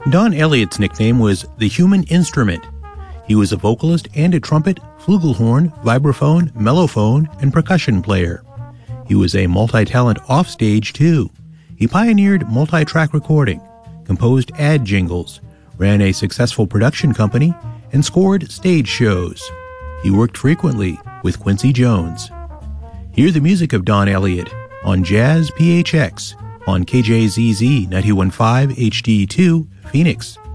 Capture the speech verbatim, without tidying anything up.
Don Elliott's nickname was the Human Instrument. He was a vocalist and a trumpet, flugelhorn, vibraphone, mellophone, and percussion player. He was a multi-talent offstage, too. He pioneered multi-track recording, composed ad jingles, ran a successful production company, and scored stage shows. He worked frequently with Quincy Jones. Hear the music of Don Elliott on Jazz P H X on K J Z Z ninety-one point five H D two, Phoenix.